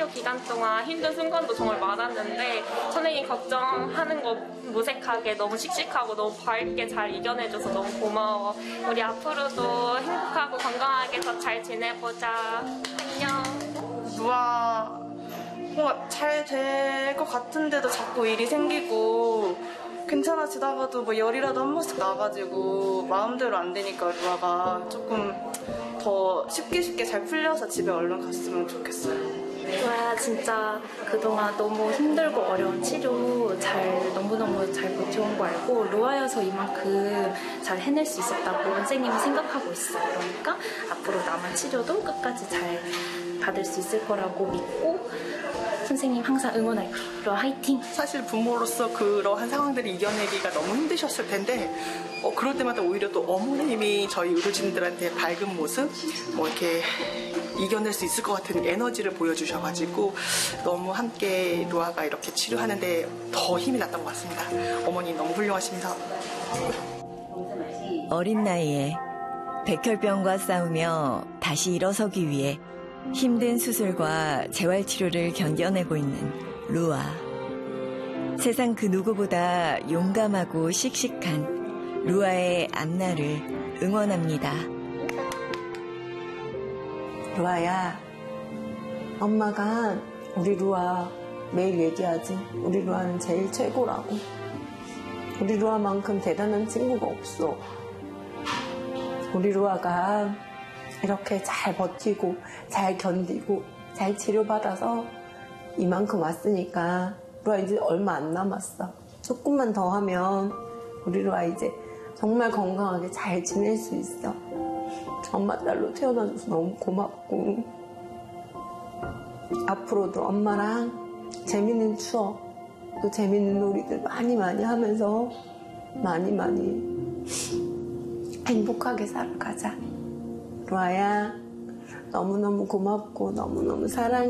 치료 기간 동안 힘든 순간도 정말 많았는데 선생님 걱정하는 거 무색하게 너무 씩씩하고 너무 밝게 잘 이겨내줘서 너무 고마워. 우리 앞으로도 행복하고 건강하게 더 잘 지내보자. 안녕. 루아 잘 될 것 같은데도 자꾸 일이 생기고 괜찮아지다가도 뭐 열이라도 한 번씩 나가지고 마음대로 안 되니까 루아가 조금 더 쉽게 잘 풀려서 집에 얼른 갔으면 좋겠어요. 루아야 진짜 그동안 너무 힘들고 어려운 치료 너무너무 잘 버텨온 거 알고 루아여서 이만큼 잘 해낼 수 있었다고 선생님이 생각하고 있어. 그러니까 앞으로 남은 치료도 끝까지 잘 받을 수 있을 거라고 믿고 선생님 항상 응원할게. 루아 화이팅! 사실 부모로서 그러한 상황들을 이겨내기가 너무 힘드셨을 텐데 그럴 때마다 오히려 또 어머님이 저희 의료진들한테 밝은 모습 이렇게 이겨낼 수 있을 것 같은 에너지를 보여주셔가지고 너무 함께 루아가 이렇게 치료하는데 더 힘이 났던 것 같습니다. 어머니 너무 훌륭하십니다. 어린 나이에 백혈병과 싸우며 다시 일어서기 위해 힘든 수술과 재활치료를 견뎌내고 있는 루아. 세상 그 누구보다 용감하고 씩씩한 루아의 앞날을 응원합니다. 루아야, 엄마가 우리 루아 매일 얘기하지. 우리 루아는 제일 최고라고. 우리 루아만큼 대단한 친구가 없어. 우리 루아가 이렇게 잘 버티고 잘 견디고 잘 치료받아서 이만큼 왔으니까 루아 이제 얼마 안 남았어. 조금만 더 하면 우리 루아 이제 정말 건강하게 잘 지낼 수 있어. 엄마 딸로 태어나줘서 너무 고맙고 앞으로도 엄마랑 재밌는 추억 또 재밌는 놀이들 많이 하면서 많이 행복하게 살아가자. 루아야 너무너무 고맙고 너무너무 사랑해.